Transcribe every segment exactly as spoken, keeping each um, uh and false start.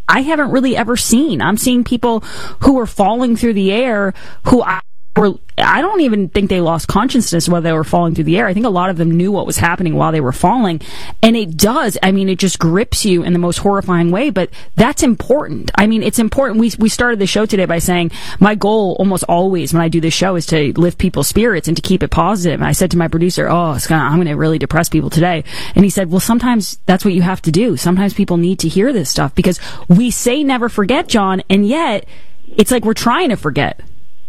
I haven't really ever seen. I'm seeing people who are falling through the air who I were, I don't even think they lost consciousness while they were falling through the air. I think a lot of them knew what was happening while they were falling. And it does. I mean, it just grips you in the most horrifying way, but that's important. I mean, it's important. We, we started the show today by saying my goal almost always when I do this show is to lift people's spirits and to keep it positive. And I said to my producer, oh, it's gonna, I'm going to really depress people today. And he said, well, sometimes that's what you have to do. Sometimes people need to hear this stuff because we say never forget, John, and yet it's like we're trying to forget.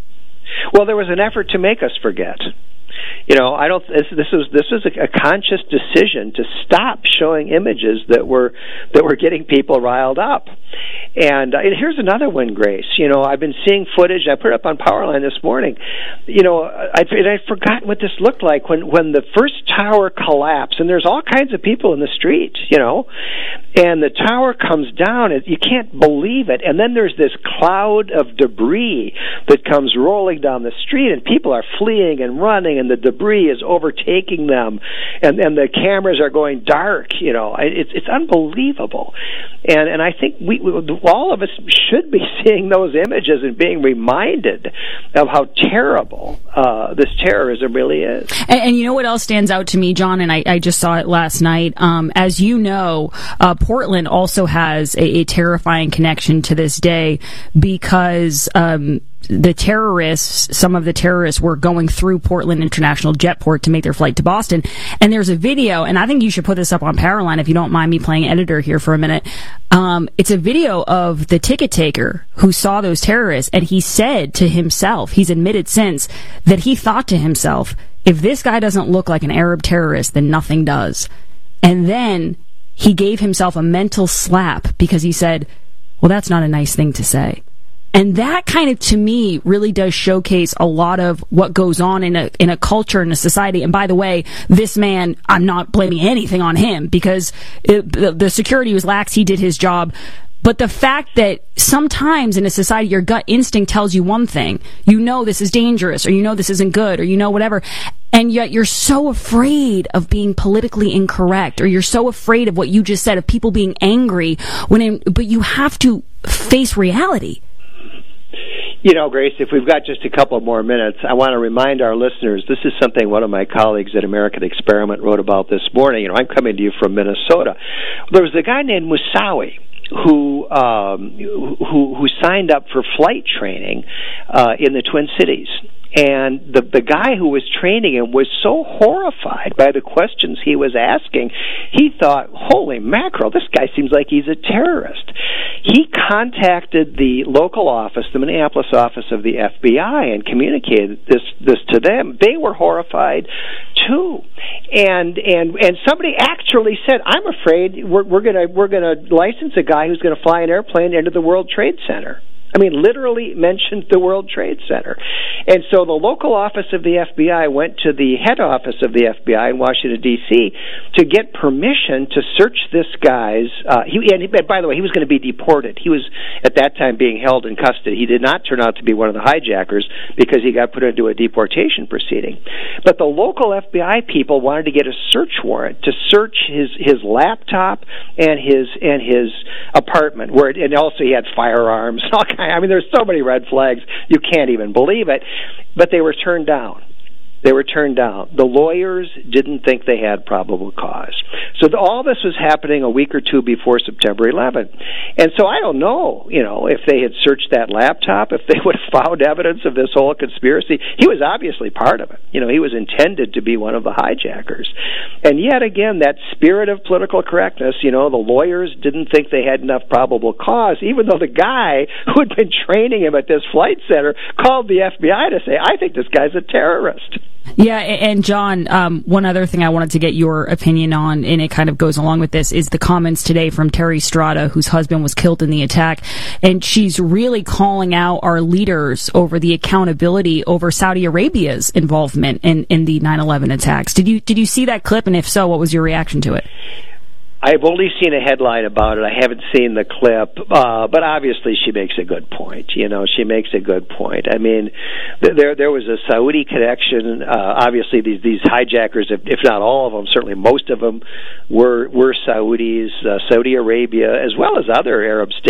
Well, there was an effort to make us forget. You know, I don't. This, this was this was a, a conscious decision to stop showing images that were that were getting people riled up. And, uh, and here's another one, Grace. You know, I've been seeing footage. I put it up on Powerline this morning. You know, I'd, I'd forgotten what this looked like when when the first tower collapsed. And there's all kinds of people in the street. You know, and the tower comes down. And you can't believe it. And then there's this cloud of debris that comes rolling down the street, and people are fleeing and running, and the debris is overtaking them, and and the cameras are going dark. You know, it's it's unbelievable, and and I think we, we all of us should be seeing those images and being reminded of how terrible uh, this terrorism really is. And, and you know what else stands out to me, John? And I, I just saw it last night. Um, as you know, uh, Portland also has a, a terrifying connection to this day because. Um, The terrorists, some of the terrorists were going through Portland International Jetport to make their flight to Boston. And there's a video, and I think you should put this up on Powerline if you don't mind me playing editor here for a minute. Um, it's a video of the ticket taker who saw those terrorists, and he said to himself, he's admitted since, that he thought to himself, if this guy doesn't look like an Arab terrorist, then nothing does. And then he gave himself a mental slap because he said, well, that's not a nice thing to say. And that kind of, to me, really does showcase a lot of what goes on in a in a culture, in a society. And by the way, this man, I'm not blaming anything on him because it, the, the security was lax. He did his job. But the fact that sometimes in a society, your gut instinct tells you one thing. You know this is dangerous, or you know this isn't good, or you know whatever. And yet you're so afraid of being politically incorrect, or you're so afraid of what you just said, of people being angry. When, in, but you have to face reality. You know, Grace, if we've got just a couple more minutes, I want to remind our listeners, this is something one of my colleagues at American Experiment wrote about this morning. You know, I'm coming to you from Minnesota. There was a guy named Musawi who um, who, who signed up for flight training uh, in the Twin Cities. And the the guy who was training him was so horrified by the questions he was asking, he thought, holy mackerel, this guy seems like he's a terrorist. He contacted the local office, the Minneapolis office of the F B I, and communicated this this to them. They were horrified too. And and and somebody actually said, I'm afraid we're, we're gonna we're gonna license a guy who's gonna fly an airplane into the World Trade Center. I mean, literally mentioned the World Trade Center. And so the local office of the F B I went to the head office of the F B I in Washington, D C to get permission to search this guy's, uh, he, and, he, and by the way, he was going to be deported. He was, at that time, being held in custody. He did not turn out to be one of the hijackers because he got put into a deportation proceeding. But the local F B I people wanted to get a search warrant to search his, his laptop and his, and his apartment, where it, and also he had firearms and all kinds. I mean, there's so many red flags, you can't even believe it. But they were turned down. They were turned down. The lawyers didn't think they had probable cause. So the, all this was happening a week or two before September eleventh. And so I don't know, you know, if they had searched that laptop, if they would have found evidence of this whole conspiracy. He was obviously part of it. You know, he was intended to be one of the hijackers. And yet again, that spirit of political correctness, you know, the lawyers didn't think they had enough probable cause, even though the guy who had been training him at this flight center called the F B I to say, I think this guy's a terrorist. Yeah, and John, um, one other thing I wanted to get your opinion on, and it kind of goes along with this, is the comments today from Terry Strada, whose husband was killed in the attack, and she's really calling out our leaders over the accountability over Saudi Arabia's involvement in, in the nine eleven attacks. Did you did you see that clip, and if so, what was your reaction to it? I've only seen a headline about it. I haven't seen the clip, uh, but obviously she makes a good point. You know, she makes a good point. I mean, th- there there was a Saudi connection. Uh, obviously, these these hijackers, if, if not all of them, certainly most of them, were were Saudis, uh, Saudi Arabia, as well as other Arab states.